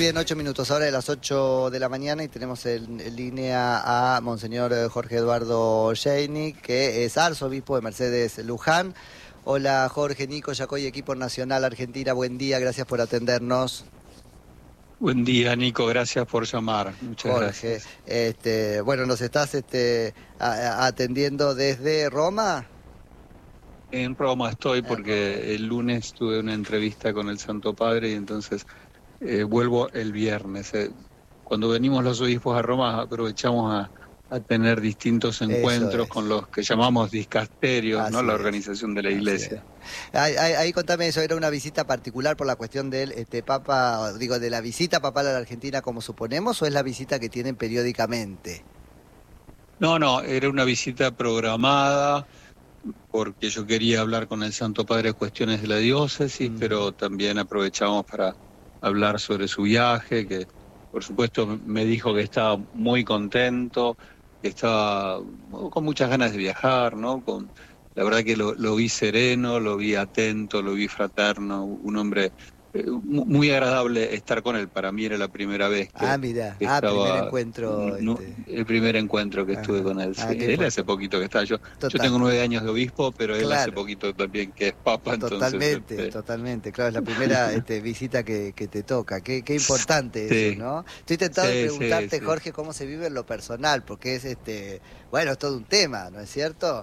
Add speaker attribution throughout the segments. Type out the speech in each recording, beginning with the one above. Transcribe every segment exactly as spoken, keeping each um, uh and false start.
Speaker 1: bien, ocho minutos, ahora de las ocho de la mañana y tenemos en, en línea a Monseñor Jorge Eduardo Sheinick, que es arzobispo de Mercedes Luján. Hola Jorge, Nico, Yacoy, equipo nacional Argentina, buen día, gracias por atendernos.
Speaker 2: Buen día, Nico, gracias por llamar. Muchas
Speaker 1: Jorge,
Speaker 2: gracias.
Speaker 1: este, bueno, ¿nos estás este, a, a, atendiendo desde Roma?
Speaker 2: En Roma estoy porque
Speaker 1: Roma.
Speaker 2: el lunes tuve una entrevista con el Santo Padre y entonces eh, vuelvo el viernes. Eh, cuando venimos los obispos a Roma aprovechamos a, a tener distintos encuentros con los que llamamos discasterios, ¿no? La organización de la Iglesia.
Speaker 1: Ahí, ahí, ahí contame eso, ¿era una visita particular por la cuestión del este, Papa, digo, de la visita papal a la Argentina como suponemos, o es la visita que tienen periódicamente?
Speaker 2: No, no, era una visita programada porque yo quería hablar con el Santo Padre de cuestiones de la diócesis, mm. pero también aprovechamos para hablar sobre su viaje, que por supuesto me dijo que estaba muy contento, que estaba con muchas ganas de viajar, ¿no? Con, la verdad que lo, lo vi sereno, lo vi atento, lo vi fraterno, un hombre eh, muy agradable estar con él. Para mí era la primera vez que,
Speaker 1: ah, mira.
Speaker 2: que
Speaker 1: ah,
Speaker 2: estaba...
Speaker 1: primer encuentro.
Speaker 2: No,
Speaker 1: este...
Speaker 2: El primer encuentro que Ajá. estuve con él. Sí. Ah, él hace poquito que está. Yo, yo tengo nueve años de obispo, pero él claro. hace poquito también que es papa.
Speaker 1: Totalmente,
Speaker 2: entonces, este...
Speaker 1: totalmente. Claro, es la primera este, visita que, que te toca. Qué, qué importante sí. eso, ¿no? Estoy tentado sí, de preguntarte, sí, Jorge, sí. cómo se vive en lo personal, porque es, este, bueno, es todo un tema, ¿no es cierto?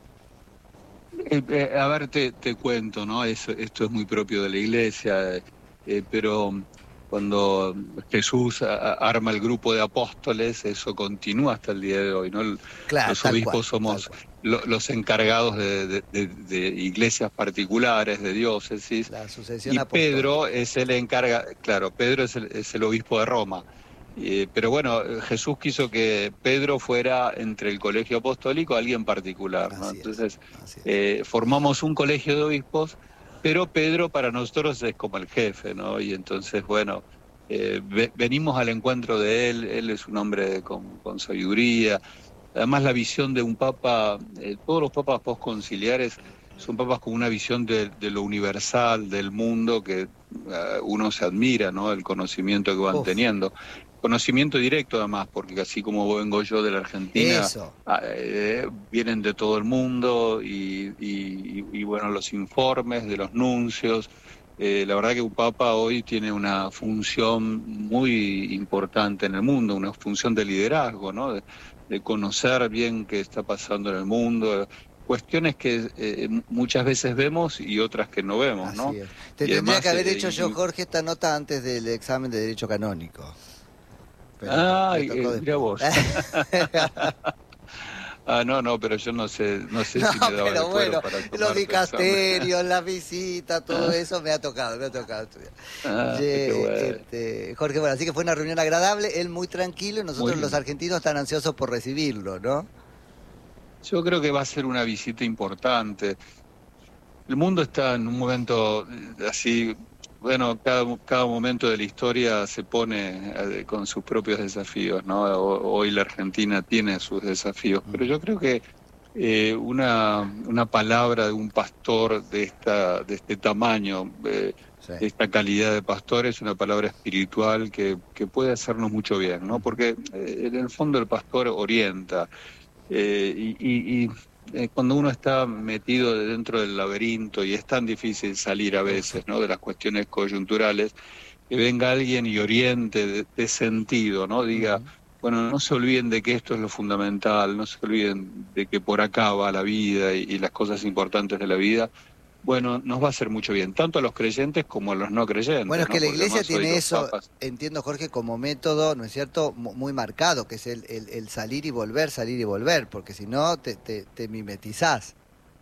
Speaker 2: Eh, eh, a ver, te, te cuento, ¿no? Eso, esto es muy propio de la Iglesia, eh, pero cuando Jesús a, arma el grupo de apóstoles, eso continúa hasta el día de hoy, ¿no? El,
Speaker 1: claro,
Speaker 2: los obispos
Speaker 1: cual,
Speaker 2: somos lo, los encargados de, de, de, de iglesias particulares, de diócesis,
Speaker 1: la sucesión
Speaker 2: y
Speaker 1: apostólica.
Speaker 2: Pedro es el encarga, claro, Pedro es el, es el obispo de Roma. Eh, pero bueno, Jesús quiso que Pedro fuera entre el colegio apostólico alguien particular, ¿no?
Speaker 1: Así
Speaker 2: Entonces
Speaker 1: es, es.
Speaker 2: Eh, formamos un colegio de obispos, pero Pedro para nosotros es como el jefe, ¿no? Y entonces, bueno, eh, ve, venimos al encuentro de él, él es un hombre con, con sabiduría, además la visión de un papa, eh, todos los papas postconciliares son papas con una visión de, de lo universal, del mundo, que uh, uno se admira, ¿no? El conocimiento que van Uf. teniendo. Conocimiento directo además, porque así como vengo yo de la Argentina, eh, vienen de todo el mundo y, y, y bueno, los informes de los nuncios. Eh, la verdad que un papa hoy tiene una función muy importante en el mundo, una función de liderazgo, ¿no? De, de conocer bien qué está pasando en el mundo, cuestiones que eh, muchas veces vemos y otras que no vemos,
Speaker 1: Así
Speaker 2: ¿no?
Speaker 1: Es. Te y tendría además, que haber hecho eh, yo, Jorge, esta nota antes del examen de Derecho Canónico.
Speaker 2: Pero ah, eh, mira vos. ah, no, no, pero yo no sé, no sé no, si me daba
Speaker 1: pero
Speaker 2: el
Speaker 1: bueno,
Speaker 2: para tomar
Speaker 1: los dicasterios, la visita, todo eso me ha tocado, me ha tocado estudiar.
Speaker 2: Ah,
Speaker 1: Ye,
Speaker 2: qué bueno.
Speaker 1: este, Jorge, bueno, así que fue una reunión agradable, él muy tranquilo y nosotros
Speaker 2: muy
Speaker 1: los argentinos tan ansiosos por recibirlo, ¿no?
Speaker 2: Yo creo que va a ser una visita importante. El mundo está en un momento así. Bueno, cada, cada momento de la historia se pone eh, con sus propios desafíos, ¿no? Hoy la Argentina tiene sus desafíos, pero yo creo que eh, una, una palabra de un pastor de esta de este tamaño, eh, sí. de esta calidad de pastor, es una palabra espiritual que, que puede hacernos mucho bien, ¿no? Porque eh, en el fondo el pastor orienta eh, y... y, y Eh, cuando uno está metido dentro del laberinto y es tan difícil salir a veces, ¿no? De las cuestiones coyunturales, que venga alguien y oriente de, de sentido, ¿no? Diga, uh-huh. bueno, no se olviden de que esto es lo fundamental, no se olviden de que por acá va la vida y, y las cosas importantes de la vida. Bueno, nos va a hacer mucho bien, tanto a los creyentes como a los no creyentes.
Speaker 1: Bueno, es que
Speaker 2: ¿no?
Speaker 1: la Iglesia tiene eso,
Speaker 2: papas...
Speaker 1: entiendo, Jorge, como método, ¿no es cierto?, muy marcado, que es el, el, el salir y volver, salir y volver, porque si no te, te, te mimetizás.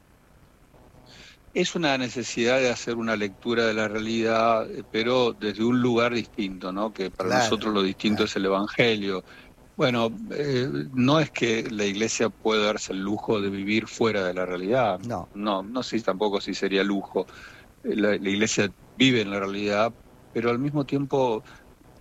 Speaker 2: Es una necesidad de hacer una lectura de la realidad, pero desde un lugar distinto, ¿no? Que para claro, nosotros lo distinto claro. es el Evangelio. Bueno, eh, no es que la Iglesia pueda darse el lujo de vivir fuera de la realidad.
Speaker 1: No.
Speaker 2: No, no sé tampoco si sería lujo. La, la Iglesia vive en la realidad, pero al mismo tiempo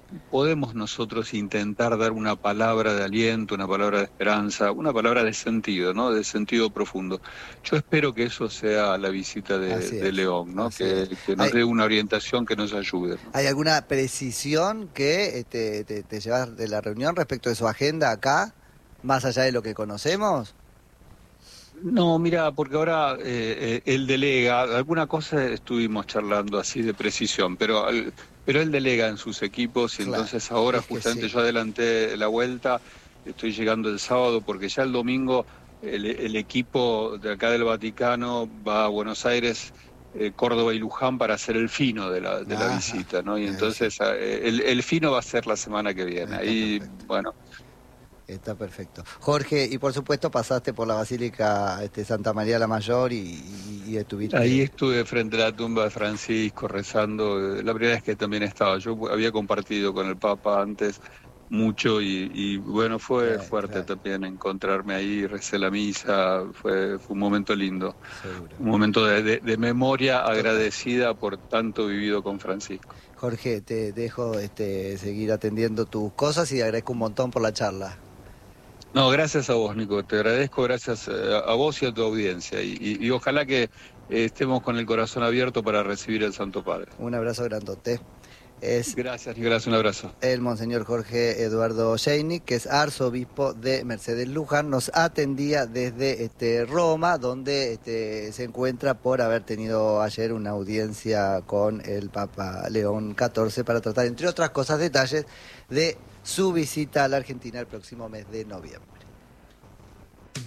Speaker 2: podemos nosotros intentar dar una palabra de aliento, una palabra de esperanza, una palabra de sentido, ¿no? De sentido profundo. Yo espero que eso sea la visita de, de León, ¿no? Que, que nos hay, dé una orientación que nos ayude, ¿no?
Speaker 1: ¿Hay alguna precisión que te, te, te llevas de la reunión respecto de su agenda acá, más allá de lo que conocemos?
Speaker 2: No, mira, porque ahora eh, eh, él delega, alguna cosa estuvimos charlando así de precisión, pero pero él delega en sus equipos y claro, entonces ahora justamente sí. Yo adelanté la vuelta, estoy llegando el sábado porque ya el domingo el, el equipo de acá del Vaticano va a Buenos Aires, eh, Córdoba y Luján para hacer el fino de la, de la visita, ¿no? Y entonces sí. el, el fino va a ser la semana que viene, ahí, bueno...
Speaker 1: Está perfecto. Jorge, y por supuesto pasaste por la Basílica este, Santa María la Mayor y, y, y estuviste...
Speaker 2: Ahí estuve frente a la tumba de Francisco rezando, la primera vez que también estaba. Yo había compartido con el Papa antes mucho y, y bueno, fue claro, fuerte claro. también encontrarme ahí, recé la misa, fue, fue un momento lindo. Seguro. Un momento de, de, de memoria agradecida por tanto vivido con Francisco.
Speaker 1: Jorge, te dejo este, seguir atendiendo tus cosas y agradezco un montón por la charla.
Speaker 2: No, gracias a vos, Nico. Te agradezco, gracias a vos y a tu audiencia. Y, y, y ojalá que eh, estemos con el corazón abierto para recibir al Santo Padre.
Speaker 1: Un abrazo grandote. Es
Speaker 2: gracias, Nicolás, un abrazo.
Speaker 1: El Monseñor Jorge Eduardo Jainik, que es arzobispo de Mercedes Luján, nos atendía desde este, Roma, donde este, se encuentra por haber tenido ayer una audiencia con el Papa León catorce para tratar, entre otras cosas, detalles de su visita a la Argentina el próximo mes de noviembre.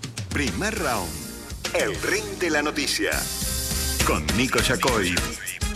Speaker 3: Primer round. El ring de la noticia. Con Nico Yacoy.